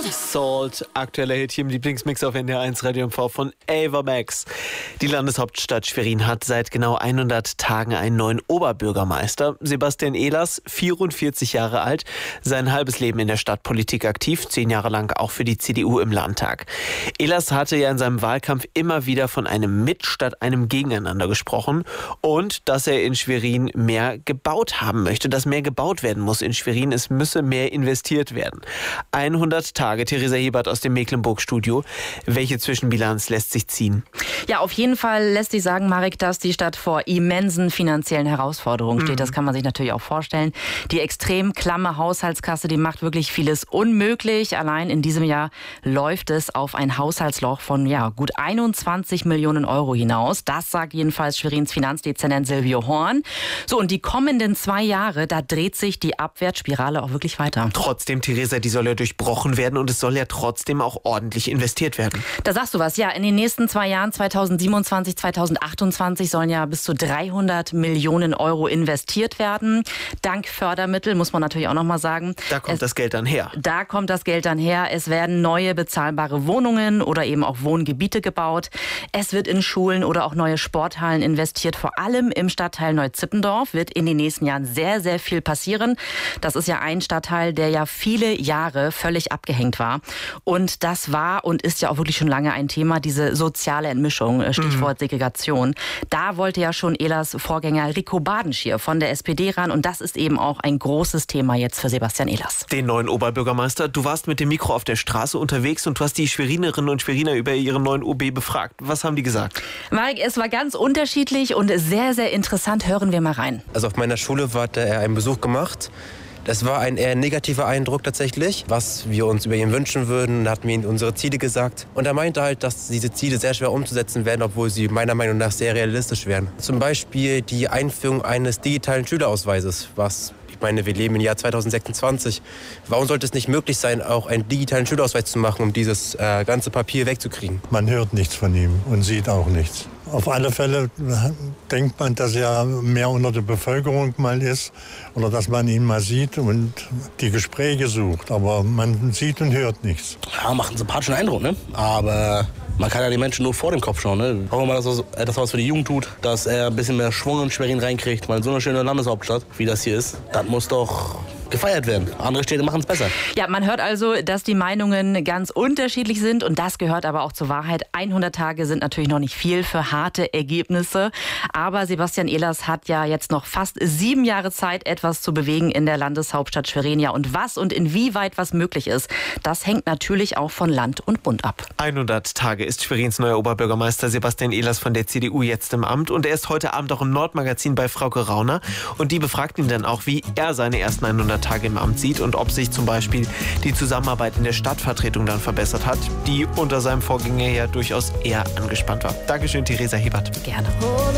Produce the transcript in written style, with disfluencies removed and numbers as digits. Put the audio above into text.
Salt, aktueller Hit hier im Lieblingsmix auf NDR 1 Radio MV von Ava Max. Die Landeshauptstadt Schwerin hat seit genau 100 Tagen einen neuen Oberbürgermeister. Sebastian Ehlers, 44 Jahre alt, sein halbes Leben in der Stadtpolitik aktiv, 10 Jahre lang auch für die CDU im Landtag. Ehlers hatte ja in seinem Wahlkampf immer wieder von einem Mit statt einem Gegeneinander gesprochen und dass er in Schwerin mehr gebaut haben möchte, dass mehr gebaut werden muss in Schwerin, es müsse mehr investiert werden. 100 Tage, Theresa Hebert aus dem Mecklenburg-Studio. Welche Zwischenbilanz lässt sich ziehen? Ja, auf jeden Fall lässt sich sagen, Marek, dass die Stadt vor immensen finanziellen Herausforderungen steht. Das kann man sich natürlich auch vorstellen. Die extrem klamme Haushaltskasse, die macht wirklich vieles unmöglich. Allein in diesem Jahr läuft es auf ein Haushaltsloch von gut 21 Millionen Euro hinaus. Das sagt jedenfalls Schwerins Finanzdezernent Silvio Horn. So, und die kommenden 2 Jahre, da dreht sich die Abwärtsspirale auch wirklich weiter. Trotzdem, Theresa, die soll ja durchbrochen werden und es soll ja trotzdem auch ordentlich investiert werden. Da sagst du was. Ja, in den nächsten 2 Jahren, 2027, 2028, sollen ja bis zu 300 Millionen Euro investiert werden. Dank Fördermittel, muss man natürlich auch noch mal sagen. Da kommt das Geld dann her. Da kommt das Geld dann her. Es werden neue bezahlbare Wohnungen oder eben auch Wohngebiete gebaut. Es wird in Schulen oder auch neue Sporthallen investiert. Vor allem im Stadtteil Neuzippendorf wird in den nächsten Jahren sehr, sehr viel passieren. Das ist ja ein Stadtteil, der ja viele Jahre völlig abgehängt war. Und das war und ist ja auch wirklich schon lange ein Thema, diese soziale Entmischung, Stichwort Segregation. Da wollte ja schon Ehlers Vorgänger Rico Badenschier von der SPD ran und das ist eben auch ein großes Thema jetzt für Sebastian Ehlers. Den neuen Oberbürgermeister, du warst mit dem Mikro auf der Straße unterwegs und du hast die Schwerinerinnen und Schweriner über ihren neuen OB befragt. Was haben die gesagt? Marek, es war ganz unterschiedlich und sehr, sehr interessant. Hören wir mal rein. Also auf meiner Schule hat er einen Besuch gemacht. Das war ein eher negativer Eindruck tatsächlich, was wir uns über ihn wünschen würden. Da hatten wir ihm unsere Ziele gesagt. Und er meinte halt, dass diese Ziele sehr schwer umzusetzen werden, obwohl sie meiner Meinung nach sehr realistisch wären. Zum Beispiel die Einführung eines digitalen Schülerausweises, ich meine, wir leben im Jahr 2026. Warum sollte es nicht möglich sein, auch einen digitalen Schülerausweis zu machen, um dieses ganze Papier wegzukriegen? Man hört nichts von ihm und sieht auch nichts. Auf alle Fälle denkt man, dass er mehr unter der Bevölkerung mal ist oder dass man ihn mal sieht und die Gespräche sucht. Aber man sieht und hört nichts. Ja, macht einen sympathischen Eindruck, ne? Aber man kann ja die Menschen nur vor dem Kopf schauen, ne? Hoffen wir mal, dass er etwas was für die Jugend tut, dass er ein bisschen mehr Schwung in Schwerin reinkriegt. Weil so eine schöne Landeshauptstadt, wie das hier ist, das muss doch gefeiert werden. Andere Städte machen es besser. Ja, man hört also, dass die Meinungen ganz unterschiedlich sind und das gehört aber auch zur Wahrheit. 100 Tage sind natürlich noch nicht viel für harte Ergebnisse, aber Sebastian Ehlers hat ja jetzt noch fast 7 Jahre Zeit, etwas zu bewegen in der Landeshauptstadt Schwerin. Ja, und was und inwieweit was möglich ist, das hängt natürlich auch von Land und Bund ab. 100 Tage ist Schwerins neuer Oberbürgermeister Sebastian Ehlers von der CDU jetzt im Amt und er ist heute Abend auch im Nordmagazin bei Frauke Rauner und die befragt ihn dann auch, wie er seine ersten 100 Tage im Amt sieht und ob sich zum Beispiel die Zusammenarbeit in der Stadtvertretung dann verbessert hat, die unter seinem Vorgänger ja durchaus eher angespannt war. Dankeschön, Theresa Hebert. Gerne.